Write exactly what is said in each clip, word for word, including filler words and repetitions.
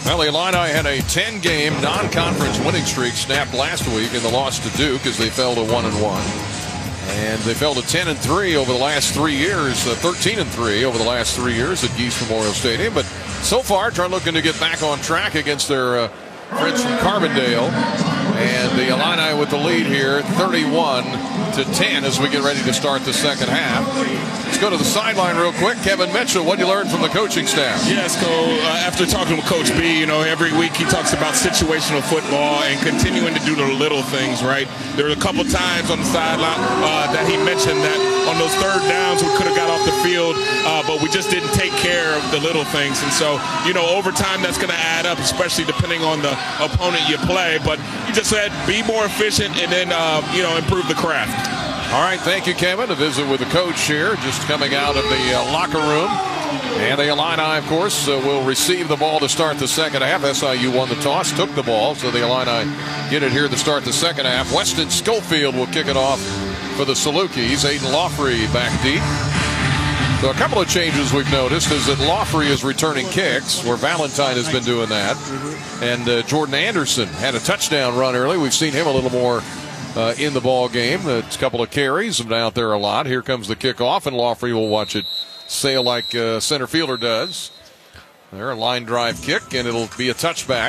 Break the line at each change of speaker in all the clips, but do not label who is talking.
Well, the Illini had a ten-game non-conference winning streak snapped last week in the loss to Duke as they fell to one and one, and they fell to ten and three over the last three years, uh, thirteen and three over the last three years at Geese Memorial Stadium. But so far, trying looking to get back on track against their uh, friends from Carbondale, and the Illini with the lead here, thirty-one to ten, as we get ready to start the second half. Let's go to the sideline real quick. Kevin Mitchell, what did you learn from the coaching staff?
Yes, Cole. Uh, after talking with Coach B, you know, every week he talks about situational football and continuing to do the little things, right? There were a couple times on the sideline uh, that he mentioned that on those third downs we could have got off the field, uh, but we just didn't take care of the little things. And so, you know, over time that's going to add up, especially depending on the opponent you play. But he just said be more efficient and then, uh, you know, improve the craft.
All right, thank you, Kevin. A visit with the coach here, just coming out of the uh, locker room. And the Illini, of course, uh, will receive the ball to start the second half. S I U won the toss, took the ball, so the Illini get it here to start the second half. Weston Schofield will kick it off for the Salukis. Aiden Lawfrey back deep. So a couple of changes we've noticed is that Lawfrey is returning kicks, where Valentine has been doing that. And uh, Jordan Anderson had a touchdown run early. We've seen him a little more Uh, in the ball game. A couple of carries, been out there a lot. Here comes the kickoff, and Lawfrey will watch it sail like uh, center fielder does. There, a line drive kick, and it'll be a touchback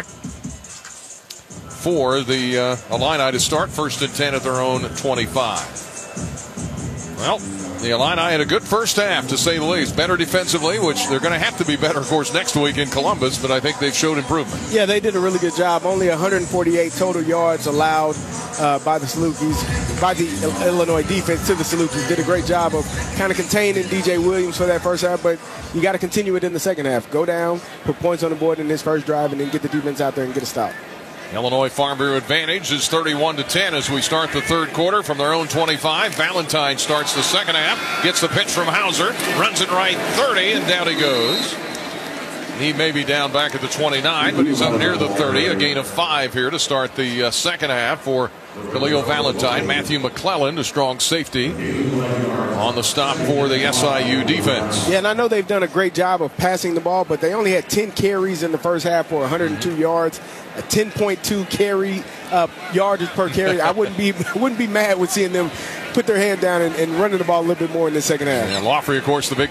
for the uh, Illini to start first and ten at their own twenty-five. Well, the Illini had a good first half, to say the least. Better defensively, which they're going to have to be better, of course, next week in Columbus, but I think they've showed improvement.
Yeah, they did a really good job. Only one hundred forty-eight total yards allowed uh, by the Salukis, by the Illinois defense to the Salukis. Did a great job of kind of containing D J Williams for that first half, but you got to continue it in the second half. Go down, put points on the board in this first drive, and then get the defense out there and get a stop.
Illinois Farm Bureau advantage is thirty-one to ten as we start the third quarter from their own twenty-five. Valentine starts the second half, gets the pitch from Hauser, runs it right thirty, and down he goes. He may be down back at the twenty-nine, but he's up near the thirty. A gain of five here to start the uh, second half for Khalil Valentine. Matthew McClellan, a strong safety, on the stop for the S I U defense.
Yeah, and I know they've done a great job of passing the ball, but they only had ten carries in the first half for one hundred two yards, a ten point two carry uh, yardage per carry. I wouldn't be wouldn't be mad with seeing them put their head down and, and running the ball a little bit more in the second half.
And Lawfrey, of course, the big